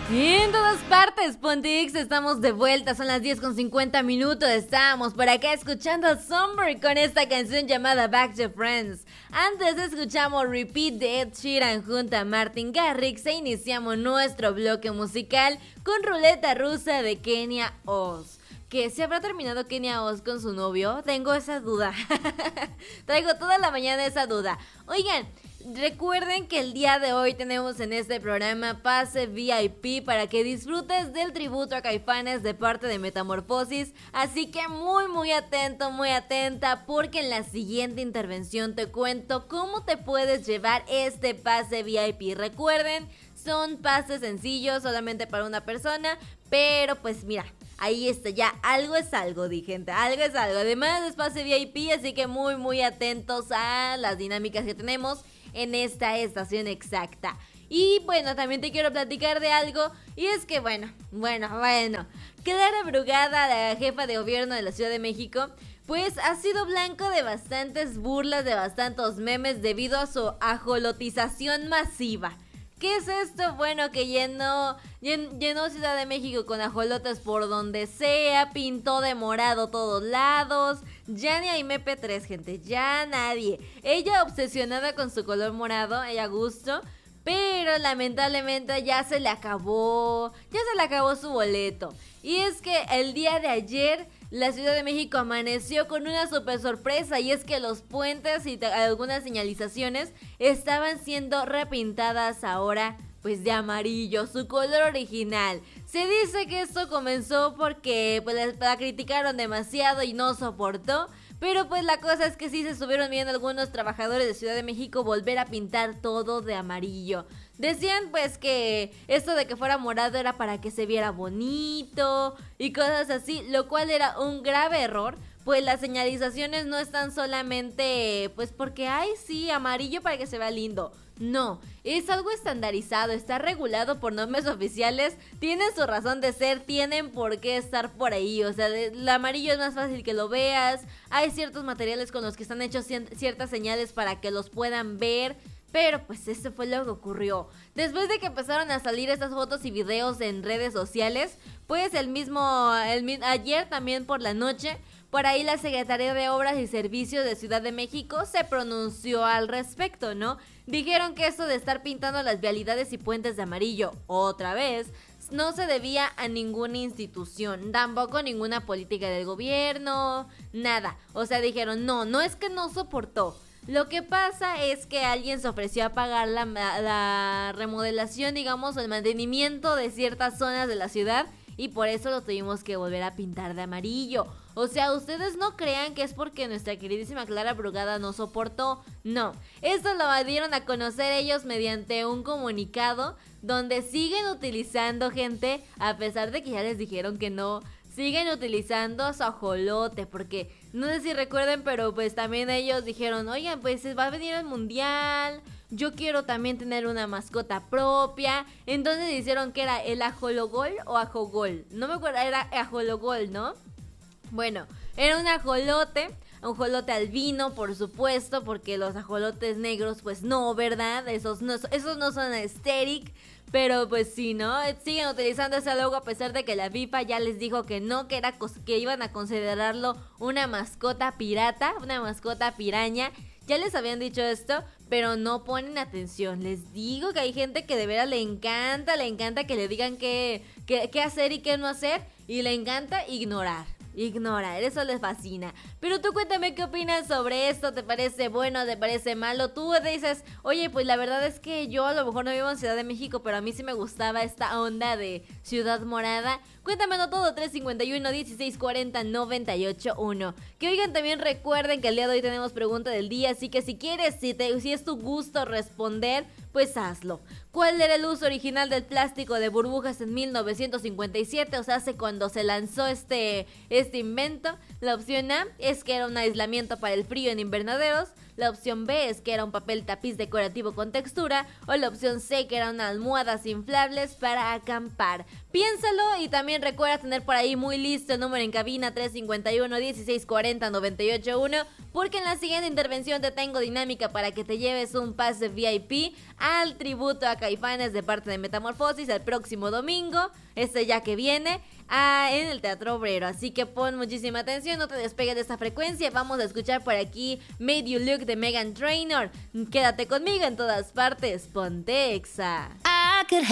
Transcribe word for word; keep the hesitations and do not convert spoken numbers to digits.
Y en todas partes, Pontix, estamos de vuelta, son las diez con cincuenta minutos, estamos por acá escuchando Somber con esta canción llamada Back to Friends. Antes escuchamos Repeat de Ed Sheeran junto a Martin Garrix e iniciamos nuestro bloque musical con Ruleta Rusa de Kenia Oz. ¿Que se habrá terminado Kenia Oz con su novio? Tengo esa duda. Traigo toda la mañana esa duda. Oigan, recuerden que el día de hoy tenemos en este programa pase V I P para que disfrutes del tributo a Caifanes de parte de Metamorfosis, así que muy muy atento, muy atenta, porque en la siguiente intervención te cuento cómo te puedes llevar este pase V I P. Recuerden, son pases sencillos, solamente para una persona, pero pues mira, ahí está, ya algo es algo, di gente, algo es algo. Además es pase V I P, así que muy muy atentos a las dinámicas que tenemos en esta estación exacta. Y bueno, también te quiero platicar de algo, y es que bueno, bueno, bueno, Clara Brugada, la jefa de gobierno de la Ciudad de México, pues ha sido blanco de bastantes burlas, de bastantes memes debido a su ajolotización masiva. ¿Qué es esto? Bueno, que llenó, llen, llenó Ciudad de México con ajolotes por donde sea, pintó de morado todos lados. Ya ni hay M P tres, gente, ya nadie. Ella obsesionada con su color morado, ella a gusto, pero lamentablemente ya se le acabó, ya se le acabó su boleto. Y es que el día de ayer la Ciudad de México amaneció con una super sorpresa, y es que los puentes y algunas señalizaciones estaban siendo repintadas ahora pues de amarillo, su color original. Se dice que esto comenzó porque pues la criticaron demasiado y no soportó, pero pues la cosa es que sí se estuvieron viendo algunos trabajadores de Ciudad de México volver a pintar todo de amarillo. Decían pues que esto de que fuera morado era para que se viera bonito y cosas así, lo cual era un grave error, pues las señalizaciones no están solamente pues porque ay sí, amarillo para que se vea lindo. No, es algo estandarizado, está regulado por normas oficiales, tienen su razón de ser, tienen por qué estar por ahí. O sea, el amarillo es más fácil que lo veas, hay ciertos materiales con los que están hechos ciertas señales para que los puedan ver. Pero pues eso fue lo que ocurrió. Después de que empezaron a salir estas fotos y videos en redes sociales, pues el mismo, el, ayer también por la noche, por ahí la Secretaría de Obras y Servicios de Ciudad de México se pronunció al respecto, ¿no? Dijeron que esto de estar pintando las vialidades y puentes de amarillo otra vez no se debía a ninguna institución, tampoco ninguna política del gobierno, nada. O sea, dijeron, no, no es que no soportó. Lo que pasa es que alguien se ofreció a pagar la, la remodelación, digamos, o el mantenimiento de ciertas zonas de la ciudad, y por eso lo tuvimos que volver a pintar de amarillo. O sea, ustedes no crean que es porque nuestra queridísima Clara Brugada no soportó. No, esto lo dieron a conocer ellos mediante un comunicado donde siguen utilizando, gente, a pesar de que ya les dijeron que no, siguen utilizando su ajolote, porque no sé si recuerden, pero pues también ellos dijeron, oigan, pues va a venir el mundial, yo quiero también tener una mascota propia. Entonces hicieron que era el ajologol o ajogol, no me acuerdo, era ajologol, ¿no? Bueno, era un ajolote, un ajolote albino, por supuesto, porque los ajolotes negros, pues no, ¿verdad? Esos no, esos no son aesthetic. Pero pues sí, ¿no? Siguen utilizando ese logo a pesar de que la FIFA ya les dijo que no, que era que iban a considerarlo una mascota pirata, una mascota piraña. Ya les habían dicho esto, pero no ponen atención. Les digo que hay gente que de veras le encanta, le encanta que le digan qué, qué, qué hacer y qué no hacer, y le encanta ignorar. Ignorar, eso les fascina. Pero tú cuéntame qué opinas sobre esto. ¿Te parece bueno? ¿Te parece malo? Tú dices, oye, pues la verdad es que yo a lo mejor no vivo en Ciudad de México, pero a mí sí me gustaba esta onda de Ciudad Morada. Cuéntamelo todo, tres cinco uno, dieciséis cuarenta, noventa y ocho uno. Que oigan, también recuerden que el día de hoy tenemos pregunta del día, así que si quieres, si, te, si es tu gusto responder, pues hazlo. ¿Cuál era el uso original del plástico de burbujas en mil novecientos cincuenta y siete? O sea, hace cuando se lanzó este, este invento. La opción A es que era un aislamiento para el frío en invernaderos. La opción B es que era un papel tapiz decorativo con textura, o la opción C que eran almohadas inflables para acampar. Piénsalo y también recuerda tener por ahí muy listo el número en cabina tres cinco uno, dieciséis cuarenta, noventa y ocho uno, porque en la siguiente intervención te tengo dinámica para que te lleves un pase V I P al tributo a Caifanes de parte de Metamorfosis el próximo domingo, este ya que viene, a, en el Teatro Obrero. Así que pon muchísima atención, no te despegues de esta frecuencia. Vamos a escuchar por aquí Made You Look de Meghan Trainor. Quédate conmigo en todas partes, ponte Exa.